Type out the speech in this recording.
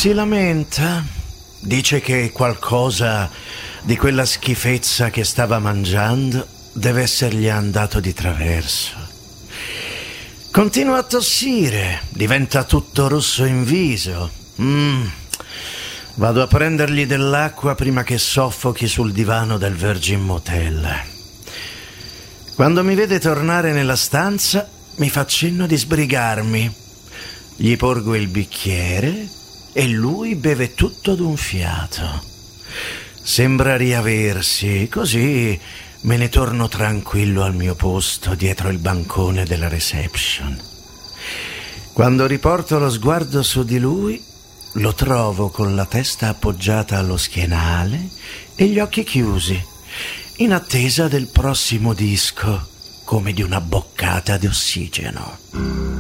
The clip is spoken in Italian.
Si lamenta, dice che qualcosa di quella schifezza che stava mangiando deve essergli andato di traverso. Continua a tossire, diventa tutto rosso in viso. Vado a prendergli dell'acqua prima che soffochi sul divano del Virgin Motel. Quando mi vede tornare nella stanza, mi fa cenno di sbrigarmi. Gli porgo il bicchiere e lui beve tutto d'un fiato. Sembra riaversi, così me ne torno tranquillo al mio posto dietro il bancone della reception. Quando riporto lo sguardo su di lui, lo trovo con la testa appoggiata allo schienale e gli occhi chiusi, in attesa del prossimo disco, come di una boccata di ossigeno.